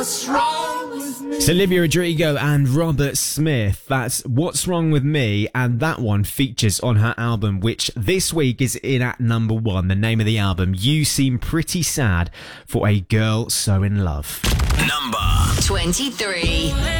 It's Olivia Rodrigo and Robert Smith. That's What's Wrong With Me, and that one features on her album, which this week is in at number 1. The name of the album, You Seem Pretty Sad for a Girl So In Love. Number 23.